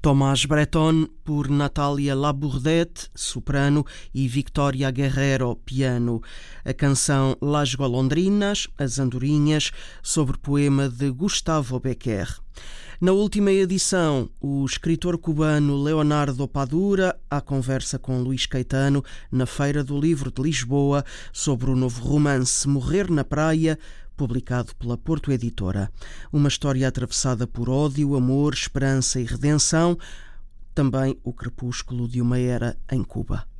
Tomás Breton, por Natália Labourdette, soprano, e Victoria Guerrero, piano. A canção Las Golondrinas, As Andorinhas, sobre poema de Gustavo Bécquer. Na última edição, o escritor cubano Leonardo Padura, à conversa com Luís Caetano, na Feira do Livro de Lisboa, sobre o novo romance Morrer na Praia, publicado pela Porto Editora. Uma história atravessada por ódio, amor, esperança e redenção, também o crepúsculo de uma era em Cuba.